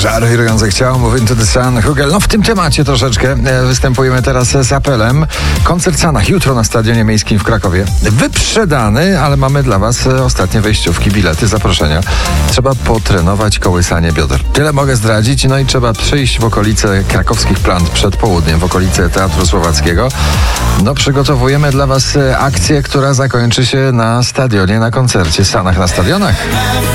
Żarujące chciało, Move Into the Sun, Hugel. No w tym temacie troszeczkę występujemy teraz z apelem. Koncert Sanach jutro na Stadionie Miejskim w Krakowie. Wyprzedany, ale mamy dla Was ostatnie wejściówki, bilety, zaproszenia. Trzeba potrenować kołysanie bioder. Tyle mogę zdradzić. No i trzeba przyjść w okolice krakowskich plant przed południem, w okolice Teatru Słowackiego. No przygotowujemy dla Was akcję, która zakończy się na stadionie, na koncercie Sanach na stadionach.